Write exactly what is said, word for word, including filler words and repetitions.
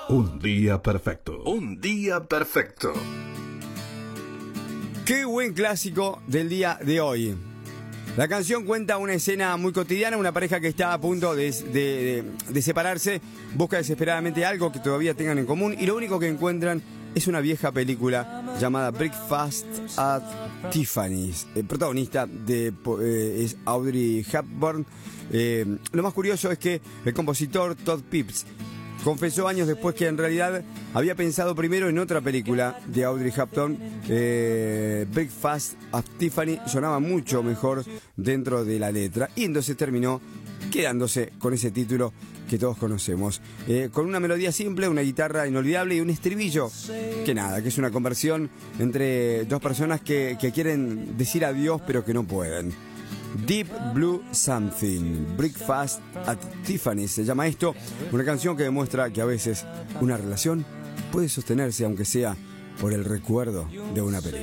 Un día perfecto. Un día perfecto. Qué buen clásico del día de hoy. La canción cuenta una escena muy cotidiana, una pareja que está a punto de, de, de, de separarse, busca desesperadamente algo que todavía tengan en común y lo único que encuentran es una vieja película llamada Breakfast at Tiffany's. El protagonista de, eh, es Audrey Hepburn. Eh, lo más curioso es que el compositor Todd Phipps confesó años después que en realidad había pensado primero en otra película de Audrey Hepburn. eh, Breakfast at Tiffany sonaba mucho mejor dentro de la letra y entonces terminó quedándose con ese título que todos conocemos, eh, con una melodía simple, una guitarra inolvidable y un estribillo que nada, que es una conversión entre dos personas que, que quieren decir adiós pero que no pueden. Deep Blue Something, Breakfast at Tiffany se llama esto, una canción que demuestra que a veces una relación puede sostenerse aunque sea por el recuerdo de una película.